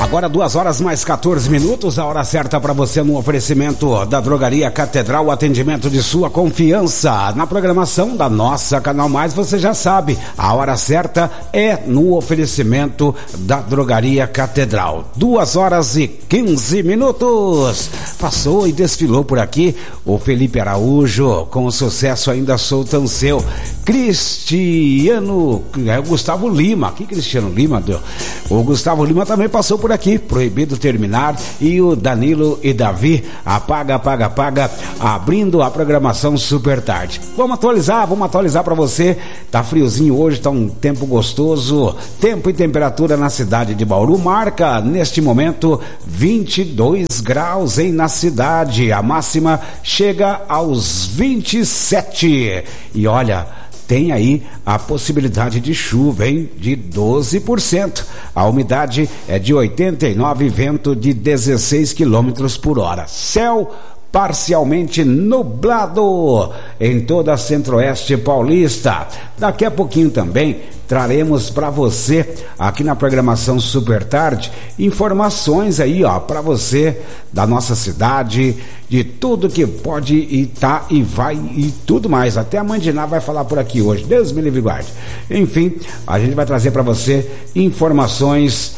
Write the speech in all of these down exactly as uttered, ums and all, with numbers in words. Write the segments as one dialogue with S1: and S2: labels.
S1: Agora duas horas mais quatorze minutos, a hora certa para você no oferecimento da Drogaria Catedral, o atendimento de sua confiança. Na programação da nossa Canal Mais, você já sabe, a hora certa é no oferecimento da Drogaria Catedral. Duas horas e quinze minutos. Passou e desfilou por aqui o Felipe Araújo, com o sucesso Ainda Sou Tão Seu. Cristiano, é o Gustavo Lima, que Cristiano Lima deu? O Gustavo Lima também passou por aqui, Proibido Terminar, e o Danilo e Davi, Apaga, Apaga, Apaga, abrindo a programação super tarde. Vamos atualizar, vamos atualizar para você. Tá friozinho hoje, tá um tempo gostoso. Tempo e temperatura na cidade de Bauru marca neste momento vinte e dois graus em na cidade. A máxima chega aos vinte e sete. E olha, tem aí a possibilidade de chuva, hein? De doze por cento. A umidade é de oitenta e nove, vento de dezesseis quilômetros por hora. Céu parcialmente nublado em toda a Centro-Oeste Paulista. Daqui a pouquinho também traremos para você, aqui na programação Super Tarde, informações aí, ó, para você da nossa cidade, de tudo que pode e tá e vai e tudo mais. Até a Mãe de Ná vai falar por aqui hoje, Deus me livre e guarde. Enfim, a gente vai trazer para você informações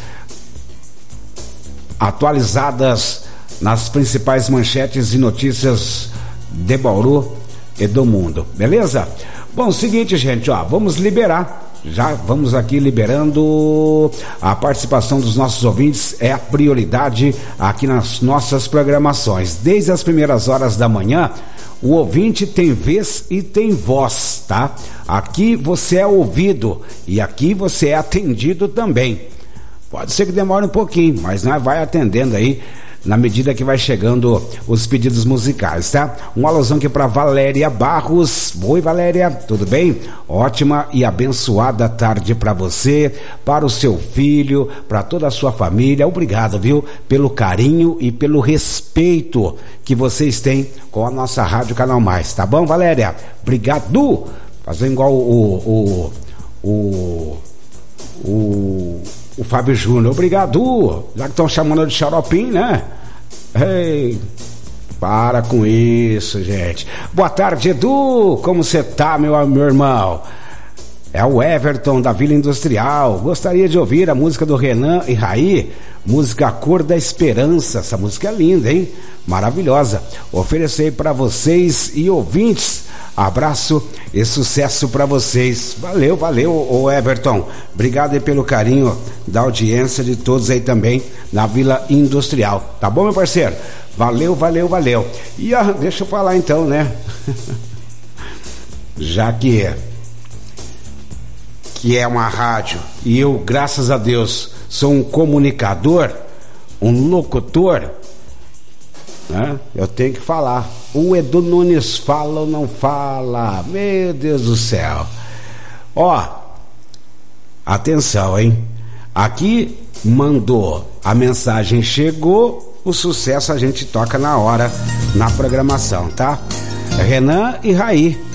S1: atualizadas nas principais manchetes e notícias de Bauru e do mundo, beleza? Bom, seguinte, gente, ó, vamos liberar, já vamos aqui liberando a participação dos nossos ouvintes, é a prioridade aqui nas nossas programações. Desde as primeiras horas da manhã, o ouvinte tem vez e tem voz, tá? Aqui você é ouvido e aqui você é atendido também. Pode ser que demore um pouquinho, mas nós vai atendendo aí na medida que vai chegando os pedidos musicais, tá? Um alusão aqui para Valéria Barros. Oi, Valéria, tudo bem? Ótima e abençoada tarde para você, para o seu filho, para toda a sua família. Obrigado, viu? Pelo carinho e pelo respeito que vocês têm com a nossa Rádio Canal Mais, tá bom, Valéria? Obrigado! Fazendo igual o o o o O Fábio Júnior, obrigado, já que estão chamando de xaropim, né? Ei, para com isso, gente. Boa tarde, Edu, como você tá, meu, meu irmão? É o Everton da Vila Industrial. Gostaria de ouvir a música do Renan e Raí, música Cor da Esperança. Essa música é linda, hein? Maravilhosa. Oferecer para vocês e ouvintes. Abraço e sucesso para vocês. Valeu, valeu, ô Everton. Obrigado aí pelo carinho da audiência de todos aí também na Vila Industrial. Tá bom, meu parceiro? Valeu, valeu, valeu. E ah, deixa eu falar então, né? Já que é, que é uma rádio e eu, graças a Deus, sou um comunicador, um locutor, né? Eu tenho que falar. O Edu Nunes fala ou não fala? Meu Deus do céu. Ó, atenção, hein? Aqui mandou, a mensagem chegou, o sucesso a gente toca na hora, na programação, tá? Renan e Raí,